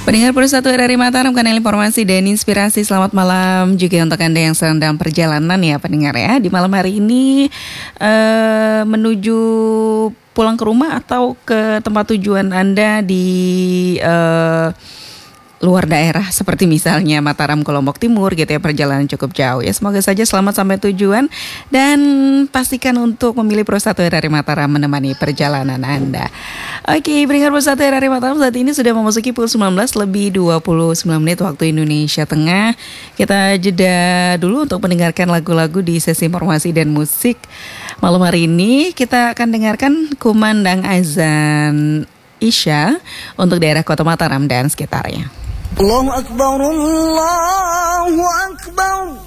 Pendengar Persatu dari Mataram, kanal informasi dan inspirasi. Selamat malam juga untuk Anda yang sedang perjalanan ya pendengar ya. Di malam hari ini menuju pulang ke rumah atau ke tempat tujuan Anda di luar daerah seperti misalnya Mataram ke Lombok Timur gitu ya, perjalanan cukup jauh ya. Semoga saja selamat sampai tujuan dan pastikan untuk memilih Persatu dari Mataram menemani perjalanan Anda. Oke, pendengar Persatu dari Mataram, saat ini sudah memasuki pukul 19 lebih 29 menit waktu Indonesia Tengah. Kita jeda dulu untuk mendengarkan lagu-lagu di sesi informasi dan musik. Malam hari ini kita akan dengarkan kumandang azan Isya untuk daerah Kota Mataram dan sekitarnya. Allahu Akbar, Allahu Akbar.